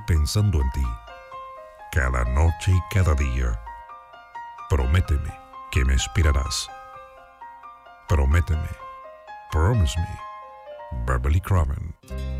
pensando en ti, cada noche y cada día. Prométeme que me esperarás. Prométeme. Promise me. Beverly Craven.